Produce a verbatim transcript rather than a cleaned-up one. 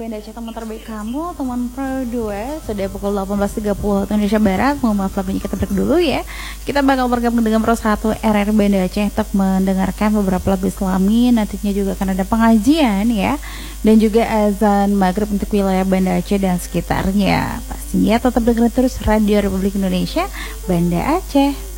Banda Aceh, teman terbaik kamu, teman Pro dua. Sudah pukul delapan belas tiga puluh waktu Indonesia Barat. Mohon maaf lagunya kita break dulu ya. Kita bakal bergabung dengan Pro satu R R Banda Aceh untuk mendengarkan beberapa lagu Islami. Nantinya juga akan ada pengajian ya, dan juga azan maghrib untuk wilayah Banda Aceh dan sekitarnya. Pastinya tetap dengerin terus Radio Republik Indonesia Banda Aceh.